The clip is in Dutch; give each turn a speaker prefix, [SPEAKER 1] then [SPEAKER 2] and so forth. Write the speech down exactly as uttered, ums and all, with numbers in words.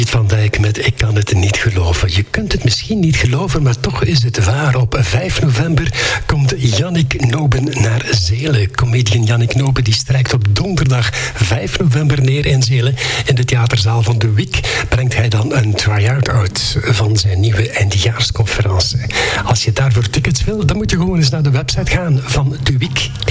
[SPEAKER 1] Van Dijk met Ik kan het niet geloven. Je kunt het misschien niet geloven, maar toch is het waar. Op vijf november komt Yannick Noben naar Zelen. Comedian Yannick Noben die strijkt op donderdag vijf november neer in Zelen. In de theaterzaal van De Wiek brengt hij dan een try-out uit van zijn nieuwe eindejaarsconferentie. Als je daarvoor tickets wil, dan moet je gewoon eens naar de website gaan van De Wiek.